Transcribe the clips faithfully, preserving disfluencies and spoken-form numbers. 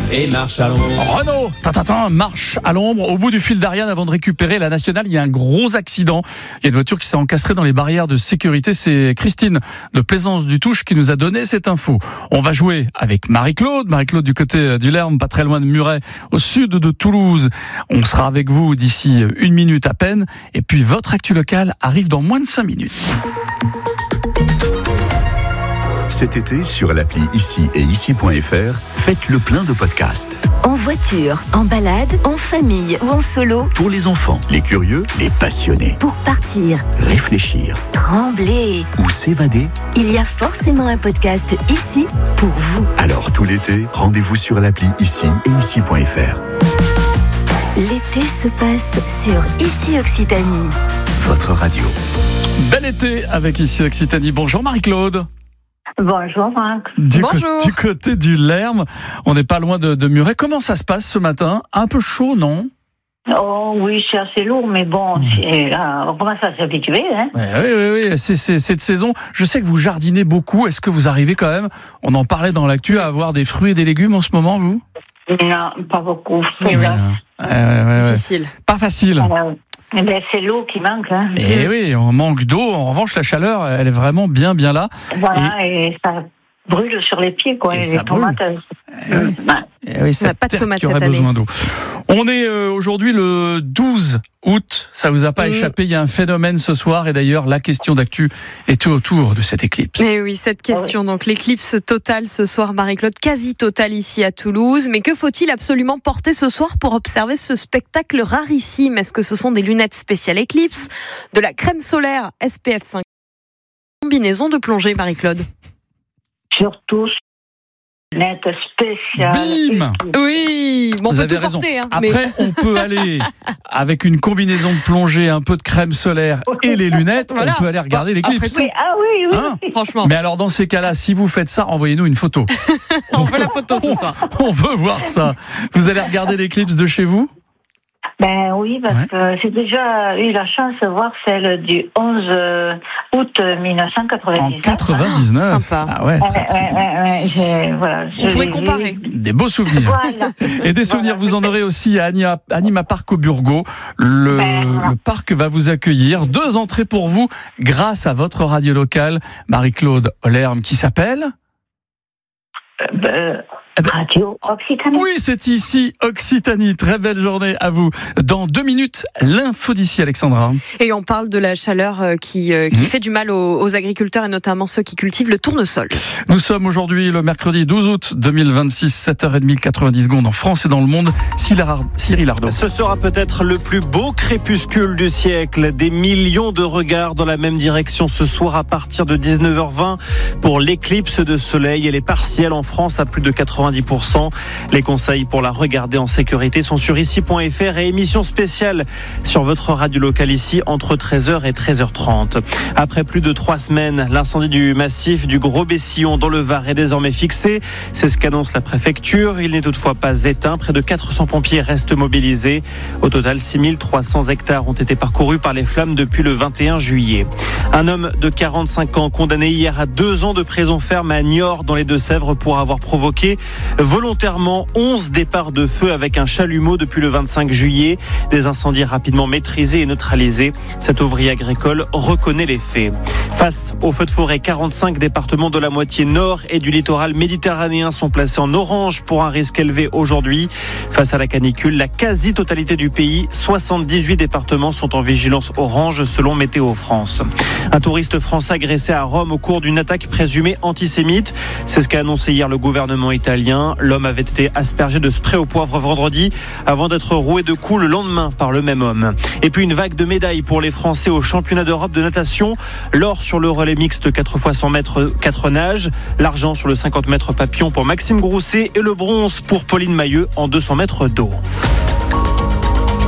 et marche à l'ombre. Renault, tintintin, marche à l'ombre. Au bout du fil d'Ariane, avant de récupérer la nationale, il y a un gros accident. Il y a une voiture qui s'est encastrée dans les barrières de sécurité. C'est Christine de Plaisance du Touche qui nous a donné cette info. On va jouer avec Marie-Claude. Marie-Claude du côté du Lerme, pas très loin de Muret, au sud de Toulouse. On sera avec vous d'ici une minute à peine. Et puis votre actu locale arrive dans moins de cinq minutes. Cet été, sur l'appli Ici et Ici point F R, faites le plein de podcasts. En voiture, en balade, en famille ou en solo. Pour les enfants, les curieux, les passionnés. Pour partir, réfléchir, trembler ou s'évader. Il y a forcément un podcast ici pour vous. Alors tout l'été, rendez-vous sur l'appli Ici et Ici point F R. L'été se passe sur Ici Occitanie. Votre radio. Bel été avec Ici Occitanie. Bonjour Marie-Claude. Bonjour Franck. Du, Bonjour. Co- du côté du Lerme, on n'est pas loin de, de Muret. Comment ça se passe ce matin ? Un peu chaud, non ? Oh oui, c'est assez lourd, mais bon, c'est, euh, on commence à s'habituer. Hein. Oui, oui, oui, c'est, c'est cette saison. Je sais que vous jardinez beaucoup. Est-ce que vous arrivez quand même, on en parlait dans l'actu, à avoir des fruits et des légumes en ce moment, vous ? Non, pas beaucoup. Ouais, ouais, ouais, ouais. Difficile. Pas facile. Euh, eh ben, c'est l'eau qui manque. Hein. Et oui, on manque d'eau. En revanche, la chaleur, elle est vraiment bien, bien là. Voilà, et, et ça brûle sur les pieds, quoi. Et Et ça les tomates. Eh oui. On Eh oui, n'a cette pas de terre tomates qui aurait cette année. besoin d'eau. On est euh, aujourd'hui le douze août. Ça vous a pas Mmh. échappé. Il y a un phénomène ce soir. Et d'ailleurs, la question d'actu était autour de cette éclipse. Et oui, cette question, donc l'éclipse totale ce soir, Marie-Claude, quasi totale ici à Toulouse. Mais que faut-il absolument porter ce soir pour observer ce spectacle rarissime ? Est-ce que ce sont des lunettes spéciales éclipse, de la crème solaire S P F cinq, combinaison de plongée, Marie-Claude ? Surtout net spécial. Bim ! Oui, bon, on Vous peut avez tout raison. porter. Hein, Après, mais... on peut aller avec une combinaison de plongée, un peu de crème solaire et les lunettes. Voilà. On peut aller regarder l'éclipse. Oui, ah oui, oui. Hein ? Franchement, Mais alors, dans ces cas-là, si vous faites ça, envoyez-nous une photo. on fait la photo ce soir. On veut voir ça. Vous allez regarder l'éclipse de chez vous ? Ben oui, parce Ouais. que j'ai déjà eu la chance de voir celle du onze août mille neuf cent En quatre-vingt-dix-neuf. quatre-vingt-dix-neuf. Sympa. Ah ouais. Ouais, très, très ouais, bien. ouais, ouais, j'ai- voilà, On je pourrait l'ai comparer. vu. Des beaux souvenirs. Voilà. Et des souvenirs, vous en aurez aussi à Anima, Anima Park au Burgo. Le, Ben, voilà. le parc va vous accueillir. Deux entrées pour vous grâce à votre radio locale, Marie-Claude Olerme, qui s'appelle... Euh, Eh ben, Radio Occitanie. Oui, c'est ici Occitanie. Très belle journée à vous. Dans deux minutes, l'info d'ici, Alexandra. Et on parle de la chaleur euh, qui, euh, qui Mmh. fait du mal aux, aux agriculteurs et notamment ceux qui cultivent le tournesol. Nous sommes aujourd'hui le mercredi douze août deux mille vingt-six, sept heures trente, quatre-vingt-dix secondes en France et dans le monde. Cyril Ardo. Ce sera peut-être le plus beau crépuscule du siècle. Des millions de regards dans la même direction ce soir à partir de dix-neuf heures vingt pour l'éclipse de soleil. Elle est partielle en France à plus de quatre-vingt-dix pour cent. Les conseils pour la regarder en sécurité sont sur ici point F R et émission spéciale sur votre radio locale ici entre treize heures et treize heures trente. Après plus de trois semaines, l'incendie du massif du Gros Bessillon dans le Var est désormais fixé. C'est ce qu'annonce la préfecture. Il n'est toutefois pas éteint. Près de quatre cents pompiers restent mobilisés. Au total, six mille trois cents hectares ont été parcourus par les flammes depuis le vingt et un juillet. Un homme de quarante-cinq ans condamné hier à deux ans de prison ferme à Niort dans les Deux-Sèvres pour avoir provoqué volontairement onze départs de feu avec un chalumeau depuis le vingt-cinq juillet. Des incendies rapidement maîtrisés et neutralisés. Cet ouvrier agricole reconnaît les faits. Face aux feux de forêt, quarante-cinq départements de la moitié nord et du littoral méditerranéen sont placés en orange pour un risque élevé aujourd'hui. Face à la canicule, la quasi-totalité du pays, soixante-dix-huit départements sont en vigilance orange selon Météo France. Un touriste français agressé à Rome au cours d'une attaque présumée antisémite. C'est ce qu'a annoncé hier le gouvernement italien. L'homme avait été aspergé de spray au poivre vendredi avant d'être roué de coups le lendemain par le même homme. Et puis une vague de médailles pour les Français au championnat d'Europe de natation. L'or sur le relais mixte quatre fois cent mètres, quatre nages. L'argent sur le cinquante mètres papillon pour Maxime Grousset et le bronze pour Pauline Mailleux en deux cents mètres d'eau.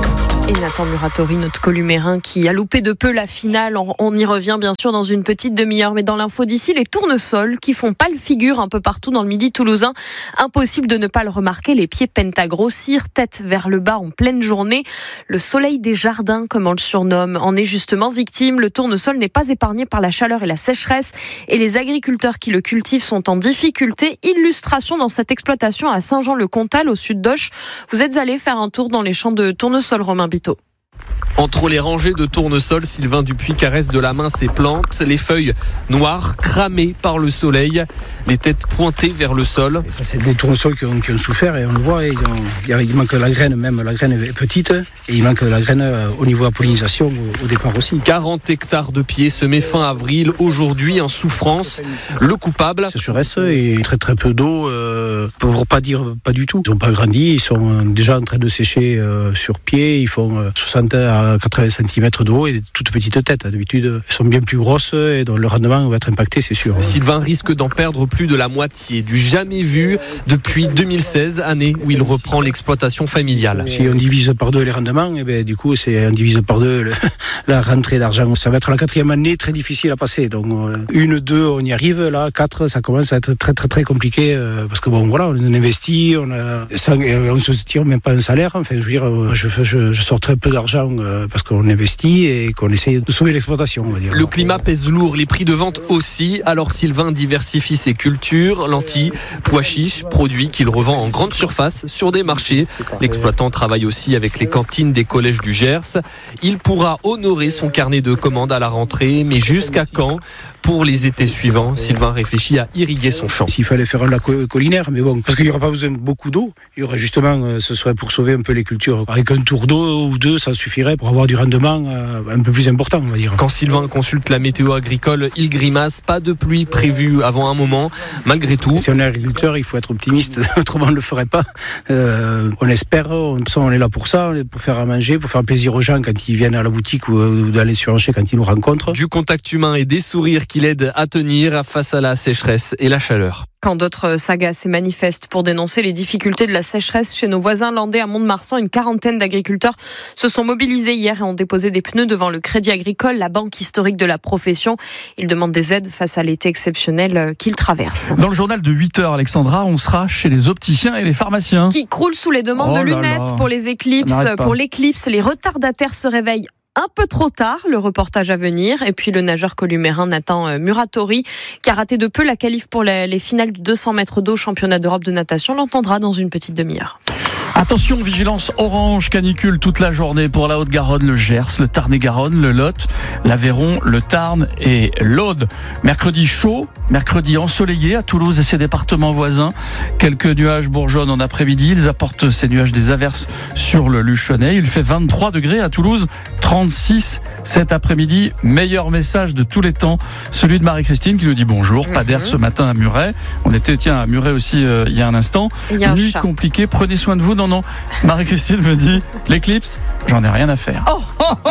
Et Nathan Muratori, notre columérin qui a loupé de peu la finale. On y revient bien sûr dans une petite demi-heure. Mais dans l'info d'ici, les tournesols qui font pâle figure un peu partout dans le midi toulousain. Impossible de ne pas le remarquer, les pieds peinent à grossir, tête vers le bas en pleine journée. Le soleil des jardins, comme on le surnomme, en est justement victime. Le tournesol n'est pas épargné par la chaleur et la sécheresse. Et les agriculteurs qui le cultivent sont en difficulté. Illustration dans cette exploitation à Saint-Jean-le-Comtal, au sud d'Auch. Vous êtes allé faire un tour dans les champs de tournesol, Romain Bito. Entre les rangées de tournesol, Sylvain Dupuis caresse de la main ses plantes, les feuilles noires, cramées par le soleil, les têtes pointées vers le sol. Ça, c'est des tournesols qui ont, qui ont souffert et on le voit, ils ont, il manque la graine, même la graine est petite et il manque la graine au niveau de la pollinisation au, au départ aussi. quarante hectares de pieds semés fin avril, aujourd'hui en souffrance. Le coupable, sécheresse et très très peu d'eau, euh, pour pas dire pas du tout. Ils n'ont pas grandi, ils sont déjà en train de sécher euh, sur pied, ils font euh, soixante à quatre-vingts centimètres d'eau et des toutes petites têtes. D'habitude, elles sont bien plus grosses et donc le rendement va être impacté, c'est sûr. Sylvain risque d'en perdre plus de la moitié, du jamais vu depuis deux mille seize, année où il reprend l'exploitation familiale. Si on divise par deux les rendements, et bien, du coup, c'est, on divise par deux le, la rentrée d'argent. Ça va être la quatrième année très difficile à passer. Donc, une, deux, on y arrive. Là, quatre, ça commence à être très, très, très compliqué euh, parce que bon, voilà, on investit, on a, ça, on se tire même pas un salaire. Enfin, je veux dire, je, je, je sors très peu d'argent euh, parce qu'on investit et qu'on essaye de sauver l'exploitation, on va dire. Le climat pèse lourd, les prix de vente aussi. Alors Sylvain diversifie ses cultures, lentilles, pois chiches, produits qu'il revend en grande surface sur des marchés. L'exploitant travaille aussi avec les cantines des collèges du Gers. Il pourra honorer son carnet de commandes à la rentrée, mais jusqu'à quand ? Pour les étés suivants, Sylvain réfléchit à irriguer son champ. S'il fallait faire un lac collinaire, mais bon, parce qu'il n'y aura pas besoin de beaucoup d'eau, il y aurait justement, ce serait pour sauver un peu les cultures. Avec un tour d'eau ou deux, ça suffirait pour avoir du rendement un peu plus important, on va dire. Quand Sylvain consulte la météo agricole, il grimace, pas de pluie prévue avant un moment. Malgré tout, si on est agriculteur, il faut être optimiste, autrement on ne le ferait pas. Euh, on espère, on, on est là pour ça, pour faire à manger, pour faire plaisir aux gens quand ils viennent à la boutique ou, ou d'aller sur un marché quand ils nous rencontrent. Du contact humain et des sourires qui l'aident à tenir face à la sécheresse et la chaleur. Quand d'autres s'agacent et manifestent pour dénoncer les difficultés de la sécheresse chez nos voisins landais à Mont-de-Marsan, une quarantaine d'agriculteurs se sont mobilisés hier et ont déposé des pneus devant le Crédit Agricole, la banque historique de la profession. Ils demandent des aides face à l'été exceptionnel qu'ils traversent. Dans le journal de huit heures, Alexandra, on sera chez les opticiens et les pharmaciens. Qui croulent sous les demandes oh de lunettes là là. pour les éclipses. Pour l'éclipse, les retardataires se réveillent un peu trop tard, le reportage à venir. Et puis le nageur columérin Nathan Muratori, qui a raté de peu la qualif pour les, les finales du deux cents mètres d'eau championnat d'Europe de natation, l'entendra dans une petite demi-heure. Attention, vigilance orange, canicule toute la journée pour la Haute-Garonne, le Gers, le Tarn-et-Garonne, le Lot, l'Aveyron, le Tarn et l'Aude. Mercredi chaud, mercredi ensoleillé à Toulouse et ses départements voisins. Quelques nuages bourgeonnent en après-midi. Ils apportent ces nuages des averses sur le Luchonnais. Il fait vingt-trois degrés à Toulouse, trente-six cet après-midi. Meilleur message de tous les temps, celui de Marie-Christine qui nous dit bonjour. Pas d'air ce matin à Muret. On était tiens à Muret aussi euh, il y a un instant. Nuit compliquée, prenez soin de vous. Non, non, Marie-Christine me dit l'éclipse, j'en ai rien à faire. Oh,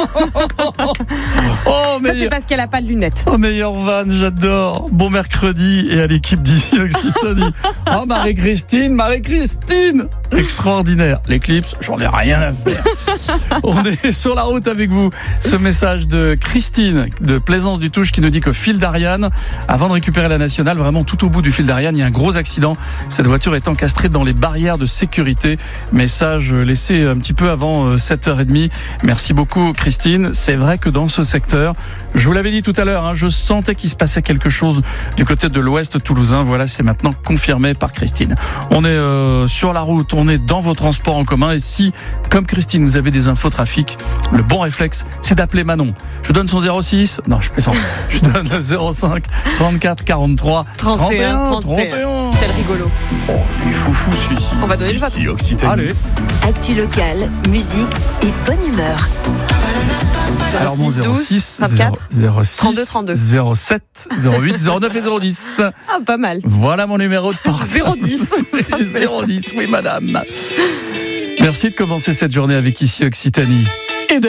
oh ça c'est parce qu'elle n'a pas de lunettes. Oh, meilleure vanne, j'adore. Bon mercredi et à l'équipe d'ici Occitanie. Oh, Marie-Christine, Marie-Christine, extraordinaire. L'éclipse, j'en ai rien à faire. On est sur la route avec vous. Ce message de Christine de Plaisance du Touche qui nous dit qu'au fil d'Ariane, avant de récupérer la nationale, vraiment tout au bout du fil d'Ariane, il y a un gros accident. Cette voiture est encastrée dans les barrières de sécurité. Message laissé un petit peu avant sept heures trente. Merci beaucoup Christine. C'est vrai que dans ce secteur, je vous l'avais dit tout à l'heure, hein, je sentais qu'il se passait quelque chose du côté de l'ouest toulousain. Voilà, c'est maintenant confirmé par Christine. On est euh, sur la route, on est dans vos transports en commun et si, comme Christine, vous avez des infos trafic, le bon réflexe, c'est d'appeler Manon. Je donne son zéro six, non je plaisante, je donne le zéro cinq trente-quatre quarante-trois trente et un trente et un. Quel rigolo. Oh, il est foufou celui-ci. On va donner le vote. Allez. Actu locale, musique et bonne humeur. Alors mon zéro six, zéro six, trente-deux trente-deux. zéro sept, zéro huit, zéro neuf et zéro dix. Ah, pas mal. Voilà mon numéro de portable. zéro dix. zéro dix, oui madame. Merci de commencer cette journée avec Ici Occitanie.